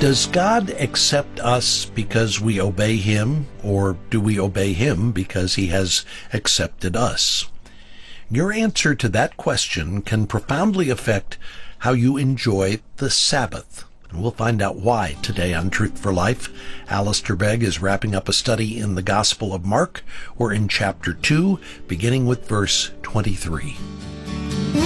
Does God accept us because we obey Him, or do we obey Him because He has accepted us? Your answer to that question can profoundly affect how you enjoy the Sabbath. And we'll find out why today on Truth for Life. Alistair Begg is wrapping up a study in the Gospel of Mark. We're in chapter 2, beginning with verse 23.